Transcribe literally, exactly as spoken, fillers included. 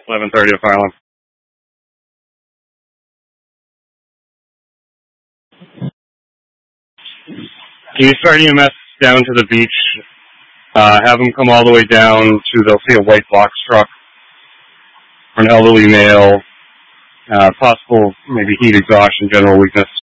eleven thirty to fire alarm. Can you start E M S down to the beach? Uh, have them come all the way down to, they'll see a white box truck for an elderly male, uh, possible maybe heat exhaustion, general weakness.